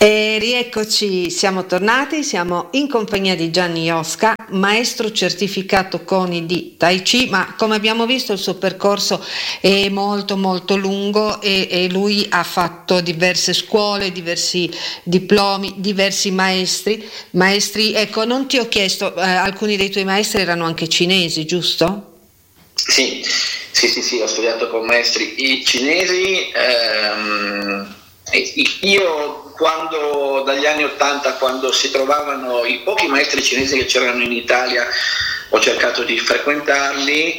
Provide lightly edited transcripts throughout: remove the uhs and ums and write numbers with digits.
E rieccoci, siamo tornati, siamo in compagnia di Gianni Iosca, maestro certificato CONI di Tai Chi, ma come abbiamo visto il suo percorso è molto molto lungo e lui ha fatto diverse scuole, diversi diplomi, diversi maestri. Ecco, non ti ho chiesto, alcuni dei tuoi maestri erano anche cinesi, giusto? Sì, ho studiato con maestri cinesi. Io dagli anni '80, quando si trovavano i pochi maestri cinesi che c'erano in Italia, ho cercato di frequentarli.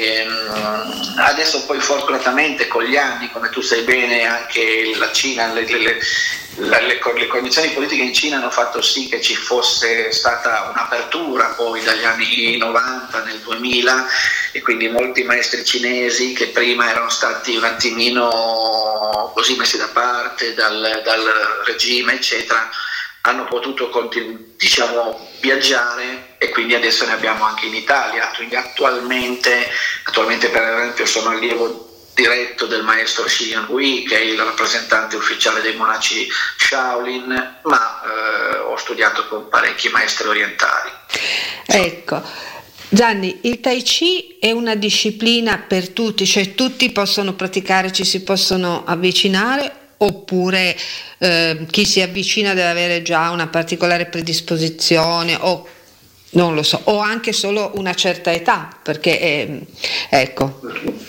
Adesso poi fortunatamente con gli anni, come tu sai bene, anche la Cina, le condizioni politiche in Cina hanno fatto sì che ci fosse stata un'apertura poi dagli anni '90 nel 2000, e quindi molti maestri cinesi che prima erano stati un attimino così messi da parte dal regime eccetera hanno potuto viaggiare, e quindi adesso ne abbiamo anche in Italia. Quindi attualmente per esempio sono allievo diretto del maestro Xi Yanhui, che è il rappresentante ufficiale dei monaci Shaolin, ma ho studiato con parecchi maestri orientali. Ecco, Gianni, il Tai Chi è una disciplina per tutti, cioè tutti possono praticare, ci si possono avvicinare, oppure chi si avvicina deve avere già una particolare predisposizione o non lo so, o anche solo una certa età, perché ecco.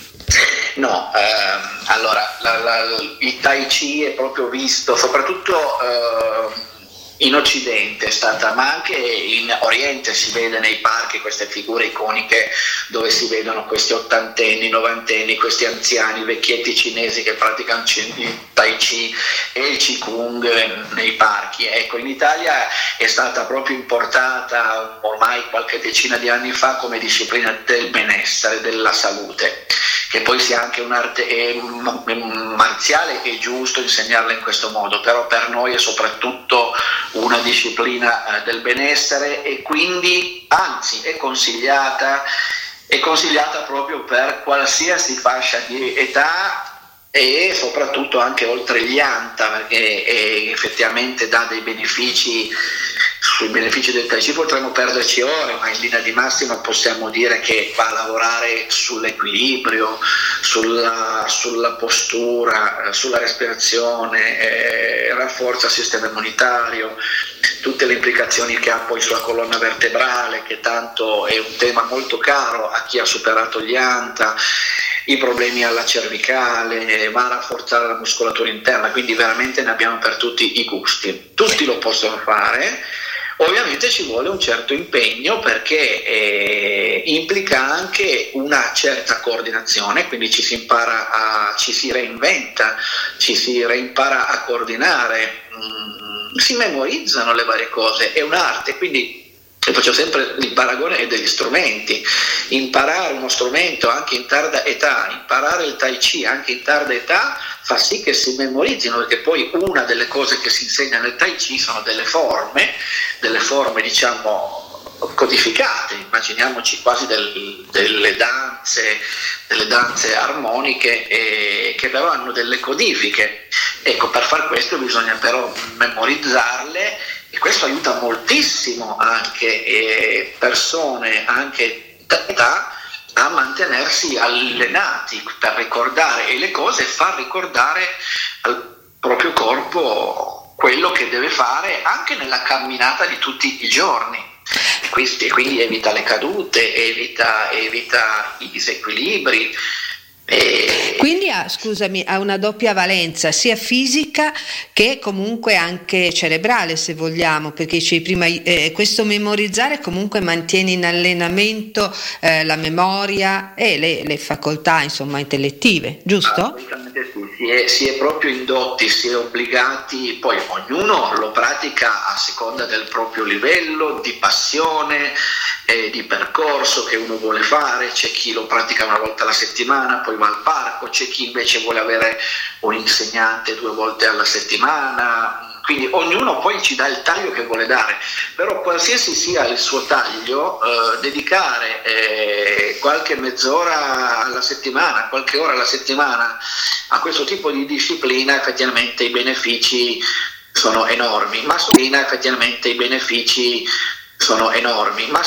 No, allora il Tai Chi è proprio visto soprattutto in Occidente, è stata, ma anche in Oriente si vede nei parchi queste figure iconiche dove si vedono questi ottantenni, novantenni, questi anziani, vecchietti cinesi che praticano il Tai Chi e il Qigong nei parchi. Ecco, in Italia è stata proprio importata ormai qualche decina di anni fa come disciplina del benessere, della salute, che poi sia anche un'arte marziale, che è giusto insegnarla in questo modo, però per noi è soprattutto una disciplina del benessere, e quindi anzi è consigliata proprio per qualsiasi fascia di età, e soprattutto anche oltre gli anta, perché effettivamente dà dei benefici. Sui benefici del Tai Chi potremmo perderci ore, ma in linea di massima possiamo dire che va a lavorare sull'equilibrio, sulla postura, sulla respirazione, rafforza il sistema immunitario, tutte le implicazioni che ha poi sulla colonna vertebrale, che tanto è un tema molto caro a chi ha superato gli anta, i problemi alla cervicale, va a rafforzare la muscolatura interna, quindi veramente ne abbiamo per tutti i gusti. Tutti lo possono fare. Ovviamente ci vuole un certo impegno, perché implica anche una certa coordinazione, quindi ci si reimpara a coordinare, si memorizzano le varie cose, è un'arte, quindi faccio sempre il paragone degli strumenti. Imparare uno strumento anche in tarda età, imparare il Tai Chi anche in tarda età fa sì che si memorizzino, perché poi una delle cose che si insegna nel Tai Chi sono delle forme diciamo codificate. Immaginiamoci quasi delle danze armoniche che però hanno delle codifiche. Ecco, per far questo bisogna però memorizzarle, e questo aiuta moltissimo anche persone anche d'età a mantenersi allenati per ricordare le cose e far ricordare al proprio corpo quello che deve fare anche nella camminata di tutti i giorni. Quindi evita le cadute, evita i disequilibri. Quindi ha una doppia valenza, sia fisica che comunque anche cerebrale, se vogliamo, perché prima questo memorizzare comunque mantiene in allenamento la memoria e le facoltà, insomma, intellettive, giusto? Assolutamente sì, si è proprio indotti, si è obbligati, poi ognuno lo pratica a seconda del proprio livello di passione, di percorso che uno vuole fare. C'è chi lo pratica una volta alla settimana, poi va al parco, c'è chi invece vuole avere un insegnante 2 volte alla settimana, quindi ognuno poi ci dà il taglio che vuole dare, però qualsiasi sia il suo taglio, dedicare qualche mezz'ora alla settimana, qualche ora alla settimana a questo tipo di disciplina, effettivamente i benefici sono enormi, ma effettivamente i benefici sono enormi, ma